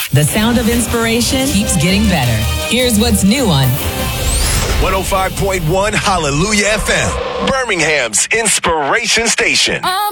The sound of inspiration keeps getting better. Here's what's new on 105.1 Hallelujah FM, Birmingham's inspiration station.